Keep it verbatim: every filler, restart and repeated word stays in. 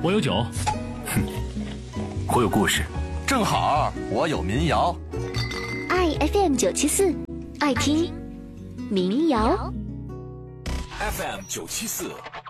我有酒。 哼，我有故事。 正好我有民谣。 爱 F M 九七四，爱听民谣。 F M 九七四，